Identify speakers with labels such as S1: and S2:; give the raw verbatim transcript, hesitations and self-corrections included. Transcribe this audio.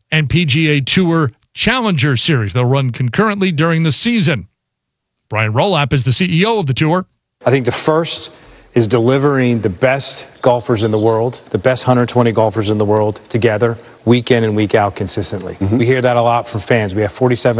S1: and P G A Tour Challenger Series. They'll run concurrently during the season. Brian Rolapp is the C E O of the tour.
S2: I think the first is delivering the best golfers in the world, the best one hundred twenty golfers in the world together, week in and week out consistently. Mm-hmm. We hear that a lot from fans. We have forty-seven